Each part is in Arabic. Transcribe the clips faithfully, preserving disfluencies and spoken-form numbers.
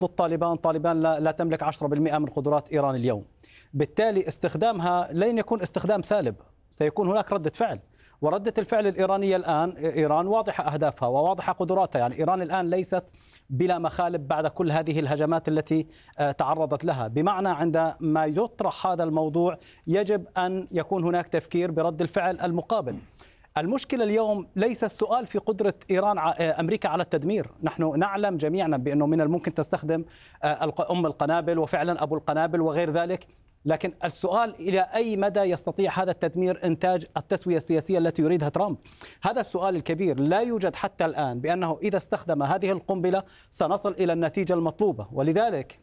ضد طالبان. طالبان لا, لا تملك عشرة بالمئة من قدرات إيران اليوم، بالتالي استخدامها لن يكون استخدام سالب، سيكون هناك ردة فعل. وردة الفعل الإيرانية الآن، إيران واضحة أهدافها وواضحة قدراتها. يعني إيران الآن ليست بلا مخالب بعد كل هذه الهجمات التي تعرضت لها، بمعنى عندما يطرح هذا الموضوع يجب أن يكون هناك تفكير برد الفعل المقابل. المشكلة اليوم ليس السؤال في قدرة إيران أمريكا على التدمير. نحن نعلم جميعا بأنه من الممكن تستخدم أم القنابل وفعلا أبو القنابل وغير ذلك، لكن السؤال إلى أي مدى يستطيع هذا التدمير إنتاج التسوية السياسية التي يريدها ترامب؟ هذا السؤال الكبير. لا يوجد حتى الآن بأنه إذا استخدم هذه القنبلة سنصل إلى النتيجة المطلوبة، ولذلك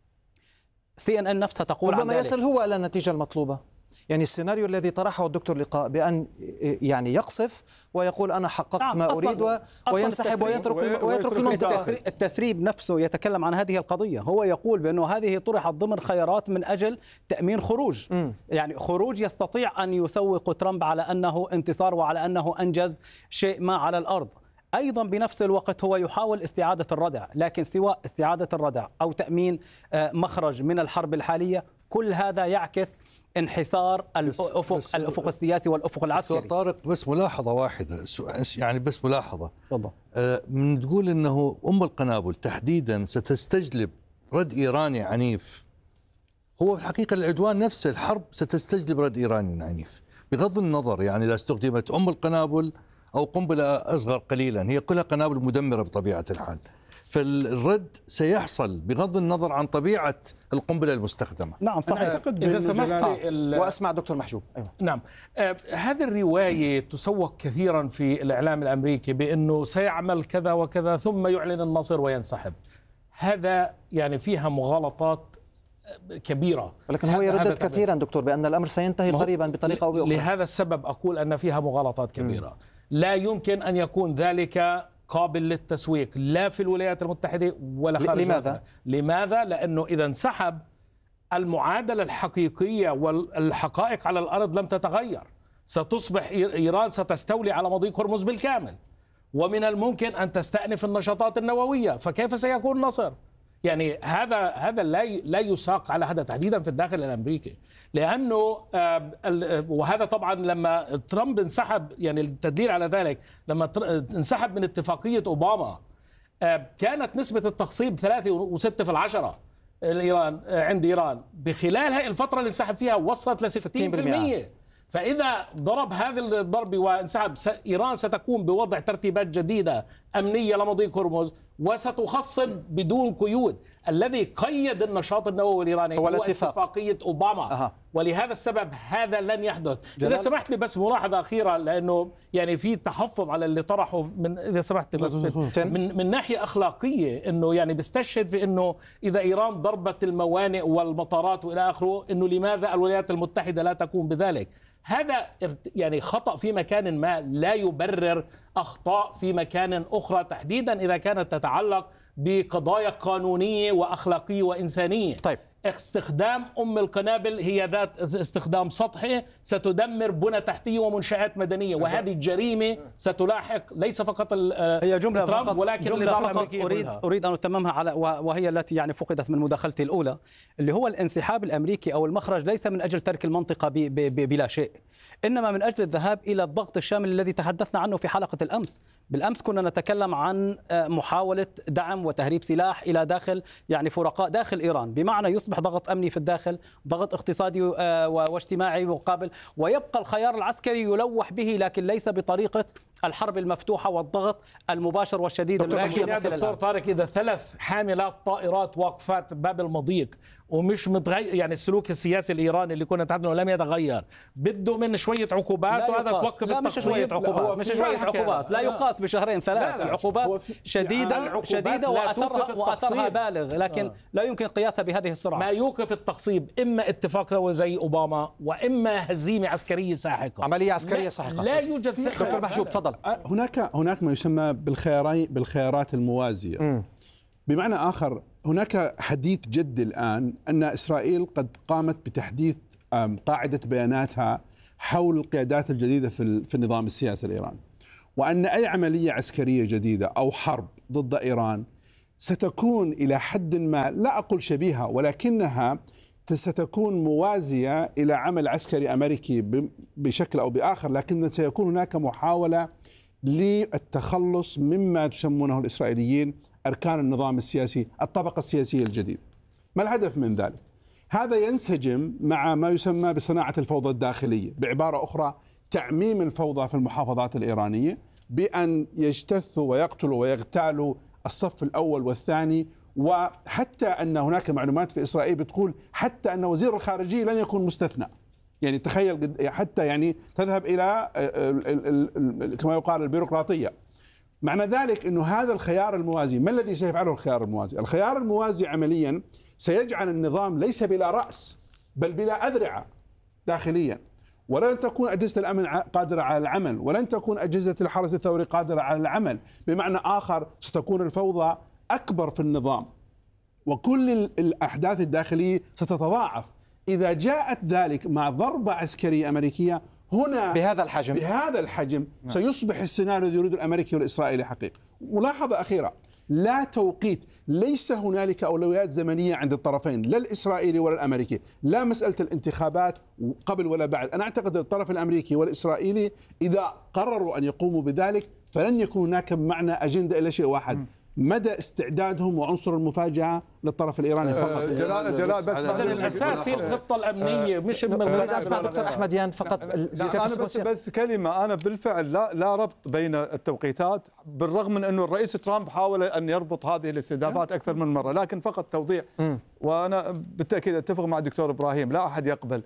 سي إن إن نفسها تقول عن ذلك. ربما يصل هو إلى النتيجة المطلوبة. يعني السيناريو الذي طرحه الدكتور لقاء بأن يعني يقصف ويقول أنا حققت نعم ما أريد و... وينسحب ويترك ويترك المنطقة. التسريب نفسه يتكلم عن هذه القضية. هو يقول بأنه هذه طرحت ضمن خيارات من أجل تأمين خروج، م. يعني خروج يستطيع أن يسوق ترامب على أنه انتصار وعلى أنه أنجز شيء ما على الأرض. أيضا بنفس الوقت هو يحاول استعادة الردع، لكن سواء استعادة الردع أو تأمين مخرج من الحرب الحالية، كل هذا يعكس انحسار الأفق, بس الأفق السياسي والأفق العسكري. طارق، بس ملاحظة واحدة، يعني بس ملاحظة بالضبط. آه من تقول أنه أم القنابل تحديدا ستستجلب رد إيراني عنيف. هو في الحقيقة العدوان نفسه، الحرب ستستجلب رد إيراني عنيف بغض النظر يعني إذا استخدمت أم القنابل أو قنبلة أصغر قليلا، هي كلها قنابل مدمرة بطبيعة الحال. فالرد سيحصل بغض النظر عن طبيعة القنبلة المستخدمة. نعم صحيح. إذا سمحت لي وأسمع دكتور محجوب. أيوة. نعم آه هذه الرواية تسوق كثيرا في الإعلام الأمريكي بأنه سيعمل كذا وكذا ثم يعلن النصر وينسحب. هذا يعني فيها مغالطات كبيرة، ولكن هو يردد كثيرا دكتور بأن الأمر سينتهي قريبا بطريقة أو بأخرى. لهذا السبب أقول أن فيها مغالطات كبيرة. م. لا يمكن أن يكون ذلك قابل للتسويق لا في الولايات المتحدة ولا خارجها. لماذا؟ لماذا؟ لأنه إذا انسحب المعادلة الحقيقية والحقائق على الأرض لم تتغير. ستصبح إيران ستستولي على مضيق هرمز بالكامل، ومن الممكن أن تستأنف النشاطات النووية، فكيف سيكون نصر؟ يعني هذا هذا لا لا يساق على هذا تحديدا في الداخل الامريكي، لانه وهذا طبعا لما ترامب انسحب، يعني التدليل على ذلك لما انسحب من اتفاقيه اوباما كانت نسبه التخصيب ثلاثة وستة في العشرة ايران عند ايران، بخلال هذه الفتره اللي انسحب فيها وصلت ل ستين بالمئة. فإذا ضرب هذه الضربة وانسحب، إيران ستكون بوضع ترتيبات جديدة أمنية لمضيق هرمز وستخصب بدون قيود. الذي قيد النشاط النووي الإيراني هو, هو اتفاقية أوباما. أه. ولهذا السبب هذا لن يحدث. جلال. إذا سمحت لي بس ملاحظة أخيرة، لأنه يعني في تحفظ على اللي طرحه من إذا سمحت بس من من ناحية أخلاقية، إنه يعني بيستشهد في إنه إذا إيران ضربت الموانئ والمطارات وإلى آخره، إنه لماذا الولايات المتحدة لا تكون بذلك؟ هذا يعني خطأ في مكان ما لا يبرر أخطاء في مكان أخرى، تحديدا إذا كانت تتعلق بقضايا قانونية وأخلاقية وإنسانية. طيب. استخدام أم القنابل هي ذات استخدام سطحي ستدمر بنى تحتية ومنشآت مدنية، وهذه الجريمة ستلاحق ليس فقط هي جملة ترامب فقط ولكن جملة فقط أريد أريد أن أتممها على وهي التي يعني فقدت من مداخلتي الأولى، اللي هو الانسحاب الأمريكي أو المخرج ليس من أجل ترك المنطقة بلا شيء، إنما من أجل الذهاب إلى الضغط الشامل الذي تحدثنا عنه في حلقة الأمس. بالأمس كنا نتكلم عن محاولة دعم وتهريب سلاح إلى داخل يعني فرقاء داخل إيران، بمعنى يصبح ضغط أمني في الداخل، ضغط اقتصادي واجتماعي مقابل، ويبقى الخيار العسكري يلوح به، لكن ليس بطريقة الحرب المفتوحة والضغط المباشر والشديد. لكن يا دكتور طارق، إذا ثلاث حاملات طائرات واقفات باب المضيق ومش متغير، يعني السلوك السياسي الإيراني اللي كنا نتحدث عنه لم يتغير، بده من شوية عقوبات، وهذا توقف التقصير. مش شوية عقوبات، مش شوية عقوبات، لا يقاس بشهرين ثلاث. العقوبات شديدة شديدة وأثرها وأثرها بالغ، لكن لا يمكن قياسها بهذه السرعة. ما يوقف التخصيب إما اتفاق نووي زي أوباما، وإما هزيمة عسكرية ساحقة، عملية عسكرية ساحقة. لا يوجد. دكتور محجوب تفضل. هناك هناك ما يسمى بالخيارين بالخيارات الموازية. م. بمعنى آخر، هناك حديث جد الآن أن إسرائيل قد قامت بتحديث قاعدة بياناتها حول القيادات الجديدة في النظام السياسي الإيراني، وأن أي عملية عسكرية جديدة أو حرب ضد إيران ستكون إلى حد ما، لا أقول شبيهة، ولكنها ستكون موازية إلى عمل عسكري أمريكي بشكل أو بآخر، لكن سيكون هناك محاولة للتخلص مما يسمونه الإسرائيليين أركان النظام السياسي، الطبقة السياسية الجديدة. ما الهدف من ذلك؟ هذا ينسجم مع ما يسمى بصناعة الفوضى الداخلية، بعبارة أخرى تعميم الفوضى في المحافظات الإيرانية بأن يجتثوا ويقتلوا ويغتالوا الصف الأول والثاني، وحتى أن هناك معلومات في إسرائيل بتقول حتى أن وزير الخارجية لن يكون مستثنى. يعني تخيل، حتى يعني تذهب إلى كما يقال البيروقراطية. معنى ذلك أنه هذا الخيار الموازي، ما الذي سيفعله الخيار الموازي؟ الخيار الموازي عمليا سيجعل النظام ليس بلا رأس بل بلا أذرعة داخليا، ولن تكون أجهزة الأمن قادرة على العمل، ولن تكون أجهزة الحرس الثوري قادرة على العمل. بمعنى آخر ستكون الفوضى أكبر في النظام، وكل الأحداث الداخلية ستتضاعف. إذا جاءت ذلك مع ضربة عسكرية أمريكية هنا بهذا الحجم بهذا الحجم سيصبح السيناريو الذي يريده الأمريكي والإسرائيلي حقيقي. ملاحظة أخيرة، لا توقيت، ليس هنالك أولويات زمنية عند الطرفين، لا الإسرائيلي ولا الأمريكي، لا مسألة الانتخابات قبل ولا بعد. أنا أعتقد الطرف الأمريكي والإسرائيلي إذا قرروا أن يقوموا بذلك فلن يكون هناك معنى أجندة إلا شيء واحد، مدى استعدادهم وعنصر المفاجأة للطرف الإيراني فقط. جلال جلال بس الأساس هي الخطة الأمنية، مش من أريد أسمع دكتور أحمديان فقط. أنا بس بس كلمة، أنا بالفعل لا لا ربط بين التوقيتات، بالرغم من أنه الرئيس ترامب حاول أن يربط هذه الاستهدافات أكثر من مرة، لكن فقط توضيح. وأنا بالتأكيد أتفق مع الدكتور إبراهيم، لا أحد يقبل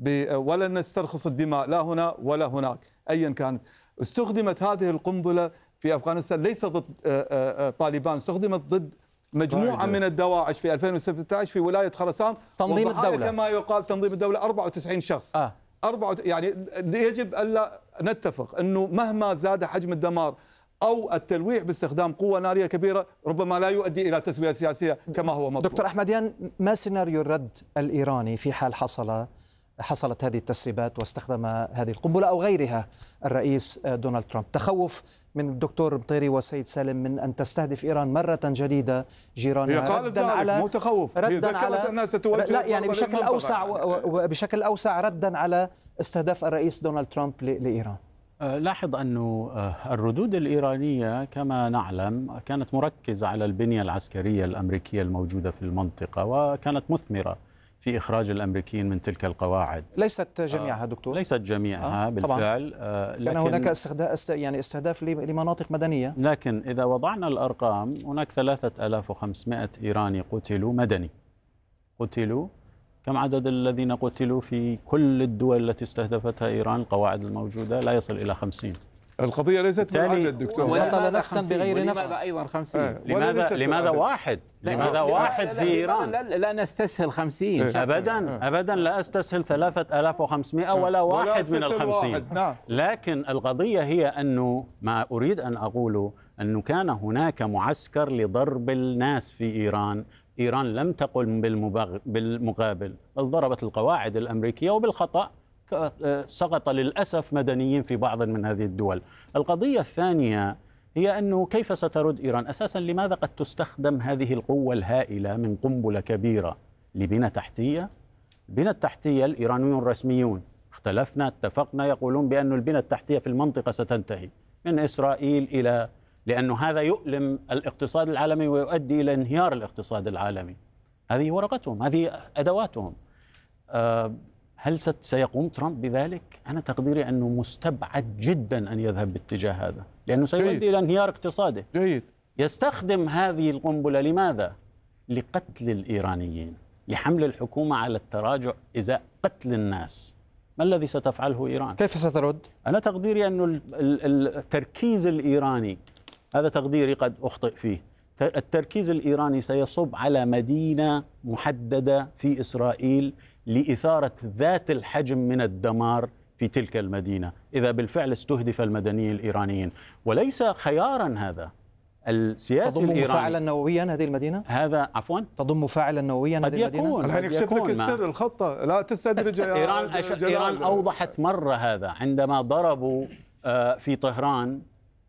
ولا نسترخص الدماء لا هنا ولا هناك أيا كانت. استخدمت هذه القنبلة في أفغانستان ليس ضد طالبان، استخدمت ضد مجموعة من الدواعش في ألفين وستة عشر في ولاية خراسان، تنظيم الدولة كما يقال تنظيم الدولة أربعة وتسعين شخص. آه. أربعة يعني يجب ألا نتفق أنه مهما زاد حجم الدمار أو التلويح باستخدام قوة نارية كبيرة ربما لا يؤدي إلى تسوية سياسية كما هو مطلوب. دكتور أحمديان، ما سيناريو الرد الإيراني في حال حصل حصلت هذه التسريبات واستخدم هذه القنبلة أو غيرها الرئيس دونالد ترامب؟ تخوف من الدكتور مطيري والسيد سالم من أن تستهدف إيران مرة جديدة جيرانها، ردا على مو تخوف، ردا على لا يعني بشكل أوسع وبشكل أوسع ردا على استهداف الرئيس دونالد ترامب لإيران. لاحظ أن الردود الإيرانية كما نعلم كانت مركزة على البنية العسكرية الأمريكية الموجودة في المنطقة، وكانت مثمرة في إخراج الأمريكيين من تلك القواعد. ليست جميعها دكتور، ليست جميعها آه بالفعل. آه لكن هناك استهداف يعني استهداف لمناطق مدنية. لكن إذا وضعنا الأرقام هناك ثلاثة آلاف وخمسمائة إيراني قتلوا مدني. قتلوا كم عدد الذين قتلوا في كل الدول التي استهدفتها إيران القواعد الموجودة؟ لا يصل إلى خمسين. القضية ليست بالعدد دكتور، قتل نفسا بغير نفس. لماذا أيضا خمسين؟ آه. لماذا لماذا واحد؟ لماذا واحد في إيران؟ لا, لا, لا نستسهل خمسين. أبدا أبدا لا أستسهل ثلاثة آلاف وخمسمائة ولا واحد من الخمسين. نعم. لكن القضية هي أنه ما أريد أن أقوله أنه كان هناك معسكر لضرب الناس في إيران. إيران لم تقل بالمقابل، بل ضربت القواعد الأمريكية وبالخطأ سقط للأسف مدنيين في بعض من هذه الدول. القضية الثانية هي أنه كيف سترد إيران؟ أساسا لماذا قد تستخدم هذه القوة الهائلة من قنبلة كبيرة لبنى تحتية؟ البنى التحتية الإيرانيون الرسميون اختلفنا اتفقنا يقولون بأن البنى التحتية في المنطقة ستنتهي من إسرائيل إلى، لأنه هذا يؤلم الاقتصاد العالمي ويؤدي إلى انهيار الاقتصاد العالمي. هذه ورقتهم، هذه أدواتهم. أه هل سيقوم ترامب بذلك؟ أنا تقديري أنه مستبعد جدا أن يذهب باتجاه هذا، لأنه سيؤدي جيد. إلى انهيار اقتصاده. جيد. يستخدم هذه القنبلة لماذا؟ لقتل الإيرانيين، لحمل الحكومة على التراجع إزاء قتل الناس. ما الذي ستفعله إيران؟ كيف سترد؟ أنا تقديري أنه التركيز الإيراني، هذا تقديري قد أخطئ فيه، التركيز الإيراني سيصب على مدينة محددة في إسرائيل لإثارة ذات الحجم من الدمار في تلك المدينة إذا بالفعل استهدف المدنيين الإيرانيين، وليس خيارا هذا السياسي تضم الإيراني. مفاعلا نوويا هذه المدينة؟ هذا عفوا تضم مفاعلا نوويا هذه المدينة؟ الحين يكشف لك السر، الخطة لا تستدرج. إيران, أش... إيران أوضحت مرة هذا عندما ضربوا في طهران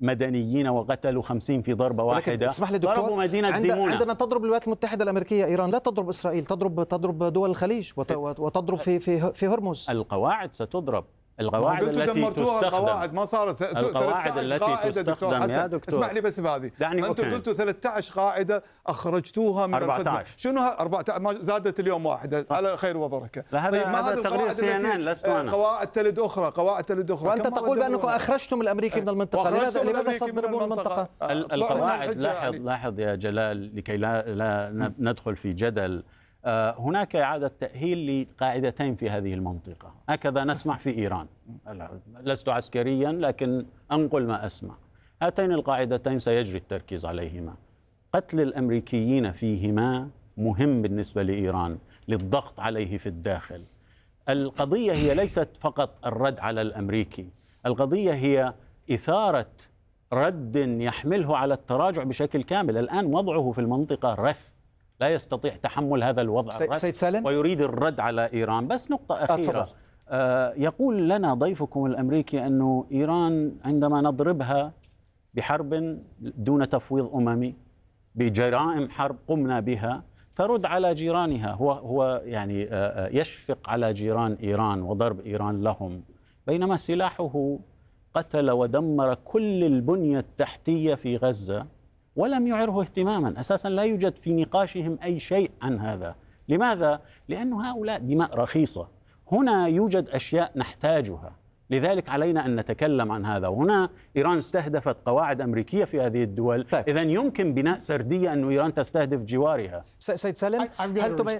مدنيين وقتلوا خمسين في ضربة واحدة. اسمح لي دكتور، ضربوا مدينة عند ديمونة. عندما تضرب الولايات المتحدة الأمريكية إيران لا تضرب إسرائيل، تضرب تضرب دول الخليج وتضرب في في في هرمز. القواعد ستضرب، القواعد التي تستخدم، القواعد ما صارت القواعد التي تستخدم يا دكتور. اسمح لي بس بهذه، انتم قلتوا ثلاثة عشر قاعده اخرجتوها من أربعة عشر. الخدمه، شنو أربعة عشر ما زادت اليوم واحده على خير وبركه. لا هذا طيب ما هذا تقرير سي ان ان لست انا. قواعد تلد اخرى، قواعد تلد اخرى، وانت تقول بانكم اخرجتم الامريكي من المنطقه، لماذا لماذا ستضربون المنطقه؟ القواعد لاحظ لاحظ يا جلال لكي لا لا ندخل في جدل. هناك إعادة تأهيل لقاعدتين في هذه المنطقة، هكذا نسمع في إيران. لست عسكريا لكن أنقل ما أسمع. هاتين القاعدتين سيجري التركيز عليهما. قتل الأمريكيين فيهما مهم بالنسبة لإيران للضغط عليه في الداخل. القضية هي ليست فقط الرد على الأمريكي، القضية هي إثارة رد يحمله على التراجع بشكل كامل. الآن وضعه في المنطقة رث، لا يستطيع تحمل هذا الوضع سيد سالم، ويريد الرد على إيران. بس نقطة أخيرة، آه يقول لنا ضيفكم الأمريكي أنه إيران عندما نضربها بحرب دون تفويض أممي، بجرائم حرب قمنا بها، ترد على جيرانها. هو هو يعني آه يشفق على جيران إيران وضرب إيران لهم، بينما سلاحه قتل ودمر كل البنية التحتية في غزة ولم يعره اهتماما. أساسا لا يوجد في نقاشهم أي شيء عن هذا. لماذا؟ لأن هؤلاء دماء رخيصة. هنا يوجد أشياء نحتاجها، لذلك علينا أن نتكلم عن هذا. وهنا إيران استهدفت قواعد أمريكية في هذه الدول. طيب. إذن يمكن بناء سردية أن إيران تستهدف جوارها. سيد سالم، هل تم...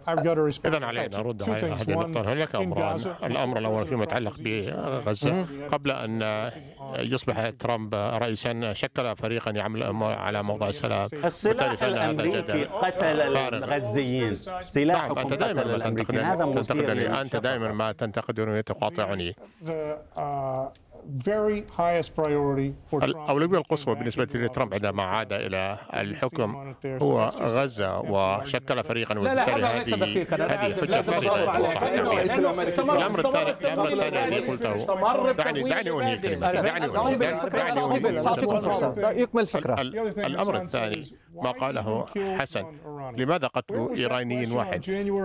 إذن علينا نرد على هذه النقطة. هناك أمران. الأمر الأول فيما يتعلق بغزة، قبل أن يصبح ترامب رئيسا شكل فريقا يعمل على موضوع السلام. السلاح الأمريكي قتل الغزيين، سلاحكم قتل الأمريكيين. هذا مثير. أنت دائما ما تنتقدني وتقاطعني. الأولوية القصوى بالنسبة لترامب عندما عاد إلى الحكم هو غزة، وشكل فريقا. لا لا هذا ليس دقيقا، أنا آسف لازم أضغط عليك. الأمر الثاني الأمر الثاني الذي قلته، دعني دعني أنهي كلمة، دعني أنهي سأعطيكم فرصة يكمل الفكرة. الأمر الثاني ما قاله حسن، لماذا قتلوا إيراني واحد؟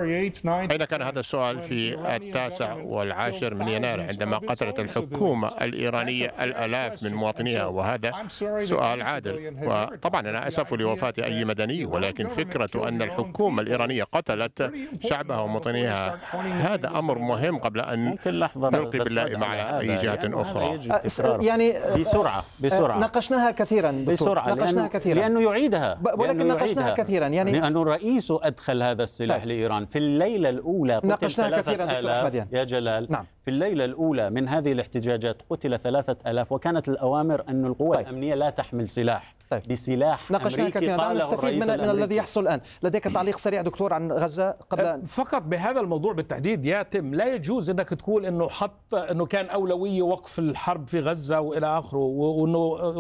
أين كان هذا السؤال في التاسع والعاشر من يناير عندما قتلت الحكومة الإيرانية الآلاف من مواطنيها؟ وهذا سؤال عادل. وطبعا أنا أسف لوفاة أي مدني، ولكن فكرة أن الحكومة الإيرانية قتلت شعبها ومواطنيها هذا أمر مهم قبل أن نلقي باللائمة على أي جهة أخرى. يعني بسرعة بسرعة ناقشناها كثيرا بسرعة ناقشناها كثيرا لأنه يعيدها، ولكن ناقشناها كثيرا. يعني لأنه الرئيس أدخل هذا السلاح طيب. لإيران في الليلة الأولى. ناقشناها كثيرا آلاف يا جلال. نعم. في الليلة الأولى من هذه الاحتجاجات قتل ثلاثة آلاف، وكانت الأوامر أن القوى طيب. الأمنية لا تحمل سلاح. طيب. بسلاح ناقشناها أمريكي كثيرا. قاله نستفيد الرئيس من, من الذي يحصل الآن. لديك تعليق سريع دكتور عن غزة قبل أن... فقط بهذا الموضوع بالتحديد يتم. لا يجوز أنك تقول أنه حط أنه كان أولوية وقف الحرب في غزة وإلى آخره، وأنه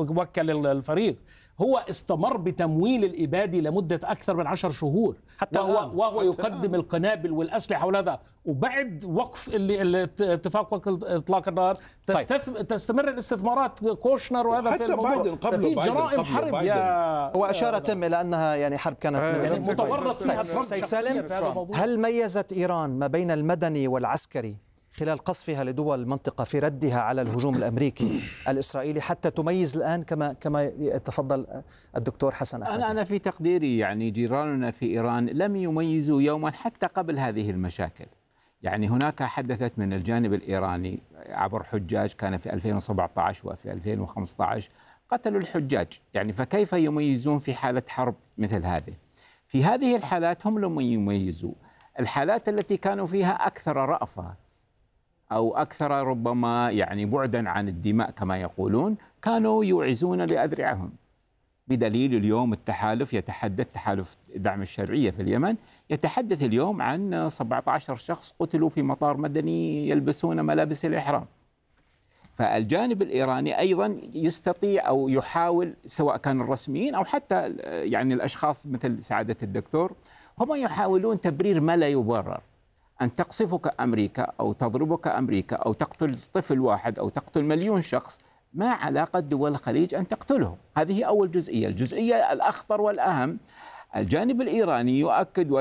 وكل الفريق. هو استمر بتمويل الإبادة لمدة أكثر من عشر شهور، حتى وهو, وهو يقدم القنابل والأسلحة وهذا. وبعد وقف اللي اتفاق إطلاق النار طيب. تستمر الاستثمارات كوشنر وهذا في الموضوع. في جرائم حرب يا هو أشار تم إلى أنها يعني حرب كانت يعني متورط فيها طيب. سيد سالم، هل ميزت إيران ما بين المدني والعسكري خلال قصفها لدول المنطقة في ردها على الهجوم الأمريكي الإسرائيلي حتى تميز الآن كما كما تفضل الدكتور حسن أحمد؟ أنا أنا في تقديري يعني جيراننا في إيران لم يميزوا يوما حتى قبل هذه المشاكل. يعني هناك حدثت من الجانب الإيراني عبر حجاج كان في ألفين وسبعة عشر وفي ألفين وخمسة عشر قتلوا الحجاج، يعني فكيف يميزون في حالة حرب مثل هذه؟ في هذه الحالات هم لم يميزوا. الحالات التي كانوا فيها أكثر رأفة أو أكثر ربما يعني بعدا عن الدماء كما يقولون، كانوا يوعزون لأذرعهم. بدليل اليوم التحالف يتحدث، تحالف دعم الشرعية في اليمن يتحدث اليوم عن سبعة عشر شخص قتلوا في مطار مدني يلبسون ملابس الإحرام. فالجانب الإيراني أيضا يستطيع أو يحاول، سواء كان الرسميين أو حتى يعني الأشخاص مثل سعادة الدكتور، هم يحاولون تبرير ما لا يبرر. أن تقصفك أمريكا أو تضربك أمريكا أو تقتل طفل واحد أو تقتل مليون شخص ما علاقة دول الخليج أن تقتله؟ هذه أول جزئية. الجزئية الأخطر والأهم، الجانب الإيراني يؤكد